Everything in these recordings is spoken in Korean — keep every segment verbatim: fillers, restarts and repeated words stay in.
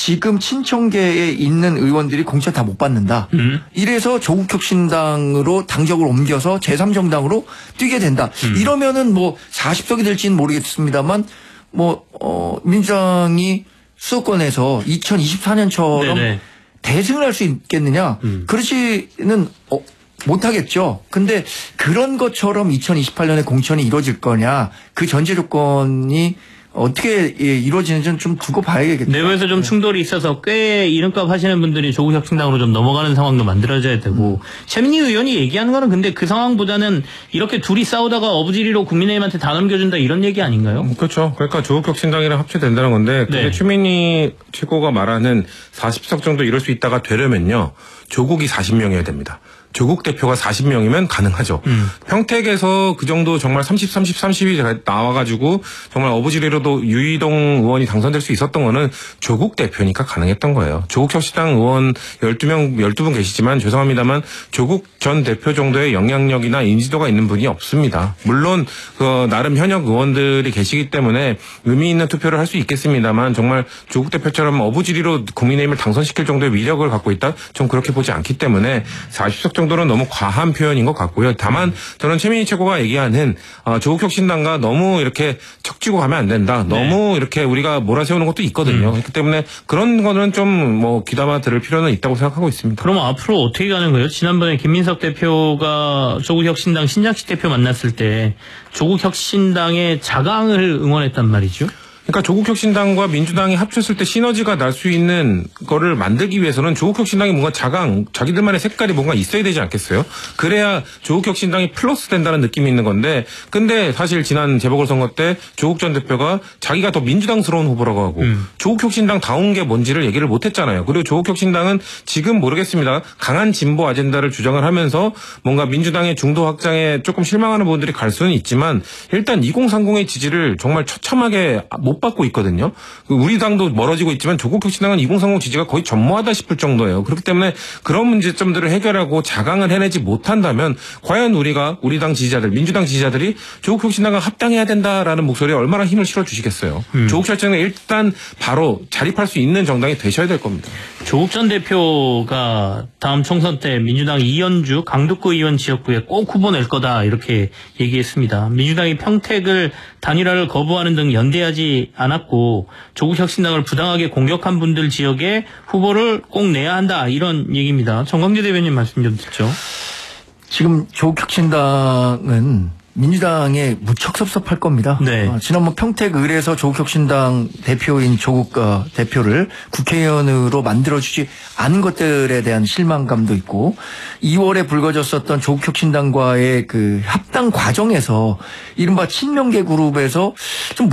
지금 친청계에 있는 의원들이 공천 다 못 받는다. 음. 이래서 조국혁신당으로 당적을 옮겨서 제삼 정당으로 뛰게 된다. 음. 이러면은 뭐 사십 석이 될지는 모르겠습니다만 뭐 어, 민주당이 수도권에서 이천이십사 년처럼 네네. 대승을 할 수 있겠느냐? 음. 그렇지는 어, 못하겠죠. 근데 그런 것처럼 이천이십팔 년에 공천이 이루어질 거냐? 그 전제 조건이 어떻게 이루어지는지는 좀 두고 봐야겠죠. 내부에서 좀 충돌이 있어서 꽤 이름값 하시는 분들이 조국혁신당으로 좀 넘어가는 상황도 만들어져야 되고 음. 최민희 의원이 얘기하는 거는 근데 그 상황보다는 이렇게 둘이 싸우다가 어부지리로 국민의힘한테 다 넘겨준다 이런 얘기 아닌가요? 그렇죠. 그러니까 조국혁신당이랑 합쳐된다는 건데 그게 네. 최민희 최고가 말하는 사십 석 정도 이럴 수 있다가 되려면요. 조국이 사십 명이어야 됩니다. 조국 대표가 사십 명이면 가능하죠. 음. 평택에서 그 정도 정말 삼십, 삼십, 삼십이 나와가지고 정말 어부지리로도 유이동 의원이 당선될 수 있었던 거는 조국 대표니까 가능했던 거예요. 조국혁신당 의원 열두 명, 열두 분 계시지만 죄송합니다만 조국 전 대표 정도의 영향력이나 인지도가 있는 분이 없습니다. 물론 그 나름 현역 의원들이 계시기 때문에 의미 있는 투표를 할 수 있겠습니다만 정말 조국 대표처럼 어부지리로 국민의힘을 당선시킬 정도의 위력을 갖고 있다? 전 그렇게 보지 않기 때문에 사십 석 정도는 너무 과한 표현인 것 같고요. 다만 저는 최민희 최고가 얘기하는 어, 조국혁신당과 너무 이렇게 척지고 가면 안 된다. 네. 너무 이렇게 우리가 몰아세우는 것도 있거든요. 음. 그렇기 때문에 그런 거는 좀 뭐 귀담아 들을 필요는 있다고 생각하고 있습니다. 그럼 앞으로 어떻게 가는 거예요? 지난번에 김민석 대표가 조국혁신당 신장식 대표 만났을 때 조국혁신당의 자강을 응원했단 말이죠. 그러니까 조국혁신당과 민주당이 합쳤을 때 시너지가 날 수 있는 거를 만들기 위해서는 조국혁신당이 뭔가 자강, 자기들만의 색깔이 뭔가 있어야 되지 않겠어요? 그래야 조국혁신당이 플러스 된다는 느낌이 있는 건데 근데 사실 지난 재보궐선거 때 조국 전 대표가 자기가 더 민주당스러운 후보라고 하고 음. 조국혁신당 다운 게 뭔지를 얘기를 못했잖아요. 그리고 조국혁신당은 지금 모르겠습니다. 강한 진보 아젠다를 주장을 하면서 뭔가 민주당의 중도 확장에 조금 실망하는 부분들이 갈 수는 있지만 일단 이공삼공의 지지를 정말 처참하게 못 받고 있거든요. 우리 당도 멀어지고 있지만 조국혁신당은 이공삼공 지지가 거의 전무하다 싶을 정도예요. 그렇기 때문에 그런 문제점들을 해결하고 자강을 해내지 못한다면 과연 우리가 우리 당 지지자들, 민주당 지지자들이 조국혁신당과 합당해야 된다라는 목소리에 얼마나 힘을 실어주시겠어요. 음. 조국혁신당은 일단 바로 자립할 수 있는 정당이 되셔야 될 겁니다. 조국 전 대표가 다음 총선 때 민주당 이현주 강북구 의원 지역구에 꼭 후보 낼 거다 이렇게 얘기했습니다. 민주당이 평택을 단일화를 거부하는 등 연대하지 않았고 조국혁신당을 부당하게 공격한 분들 지역에 후보를 꼭 내야 한다 이런 얘기입니다. 정광재 대변인 말씀 좀 듣죠. 지금 조국혁신당은 민주당에 무척 섭섭할 겁니다. 네. 어, 지난번 평택을에서 조국혁신당 대표인 조국 어, 대표를 국회의원으로 만들어주지 않은 것들에 대한 실망감도 있고 이월에 불거졌었던 조국혁신당과의 그 합당 과정에서 이른바 친명계 그룹에서 좀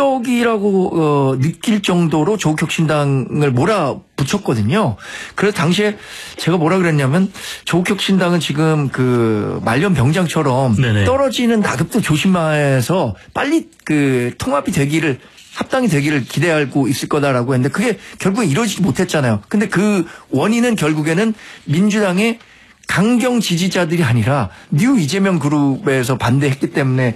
모욕적이라고 어, 느낄 정도로 조국혁신당을 몰아 붙였거든요. 그래서 당시에 제가 뭐라 그랬냐면 조국혁신당은 지금 그 말년 병장처럼 네네. 떨어지는 나급도 조심해서 빨리 그 통합이 되기를 합당이 되기를 기대하고 있을 거다라고 했는데 그게 결국 이루어지지 못했잖아요. 근데 그 원인은 결국에는 민주당의 강경 지지자들이 아니라 뉴 이재명 그룹에서 반대했기 때문에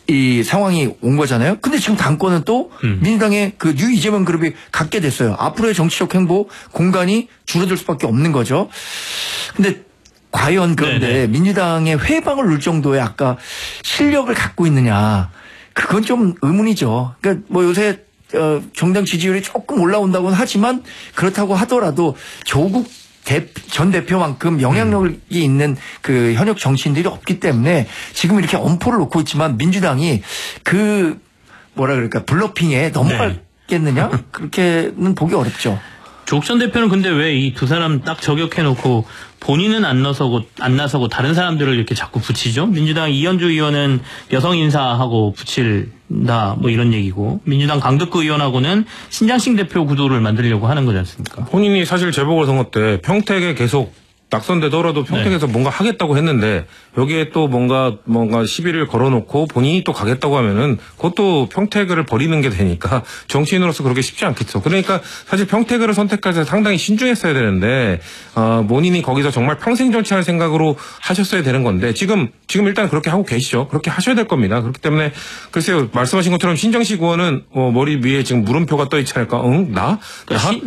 이 상황이 온 거잖아요. 근데 지금 당권은 또 음. 민주당의 그 뉴 이재명 그룹이 갖게 됐어요. 앞으로의 정치적 행보 공간이 줄어들 수밖에 없는 거죠. 근데 과연 그런데 네네. 민주당의 회방을 눌 정도의 아까 실력을 갖고 있느냐. 그건 좀 의문이죠. 그러니까 뭐 요새 어 정당 지지율이 조금 올라온다고는 하지만 그렇다고 하더라도 조국 대, 전 대표만큼 영향력이 음. 있는 그 현역 정치인들이 없기 때문에 지금 이렇게 엄포를 놓고 있지만 민주당이 그 뭐라 그럴까 블러핑에 넘어가겠느냐? 네. 그렇게는 보기 어렵죠. 조국 전 대표는 근데 왜 이 두 사람 딱 저격해놓고 본인은 안 나서고 안 나서고 다른 사람들을 이렇게 자꾸 붙이죠? 민주당 이현주 의원은 여성 인사하고 붙일다 뭐 이런 얘기고 민주당 강덕구 의원하고는 신장식 대표 구도를 만들려고 하는 거지 않습니까? 본인이 사실 재보궐선거 때 평택에 계속 낙선되더라도 평택에서 네. 뭔가 하겠다고 했는데 여기에 또 뭔가 뭔가 시비를 걸어놓고 본인이 또 가겠다고 하면은 그것도 평택을 버리는 게 되니까 정치인으로서 그렇게 쉽지 않겠죠. 그러니까 사실 평택을 선택해서 상당히 신중했어야 되는데 어, 본인이 거기서 정말 평생 정치할 생각으로 하셨어야 되는 건데 지금 지금 일단 그렇게 하고 계시죠. 그렇게 하셔야 될 겁니다. 그렇기 때문에 글쎄요 말씀하신 것처럼 신정식 의원은 어, 머리 위에 지금 물음표가 떠 있지 않을까? 응? 나? 나?